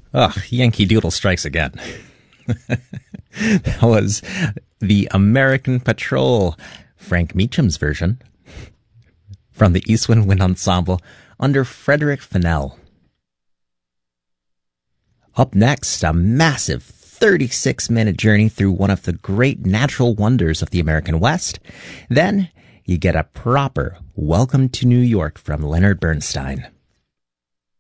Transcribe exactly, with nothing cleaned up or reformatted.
Ugh, Yankee Doodle strikes again. That was the American Patrol, Frank Meacham's version, from the Eastwind Wind Ensemble under Frederick Fennell. Up next, a massive thirty-six minute journey through one of the great natural wonders of the American West. Then you get a proper Welcome to New York from Leonard Bernstein.